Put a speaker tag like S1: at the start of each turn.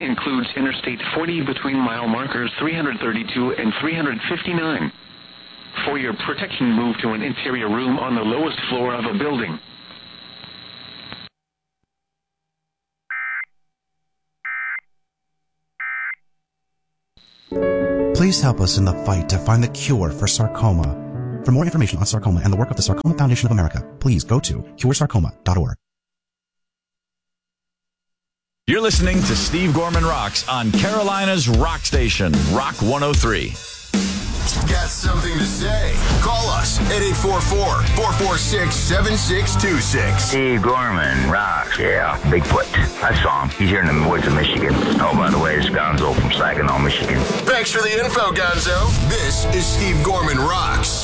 S1: Includes Interstate 40 between mile markers 332 and 359. For your protection, move to an interior room on the lowest floor of a building.
S2: Please help us in the fight to find the cure for sarcoma. For more information on sarcoma and the work of the Sarcoma Foundation of America, please go to curesarcoma.org.
S3: You're listening to Steve Gorman Rocks on Carolina's Rock Station, Rock 103.
S4: Got something to say? Call us at 844-446-7626.
S5: Steve Gorman rocks. Yeah, Bigfoot. I saw him. He's here in the woods of Michigan. Oh, by the way, it's Gonzo from Saginaw, Michigan.
S4: Thanks for the info, Gonzo. This is Steve Gorman Rocks.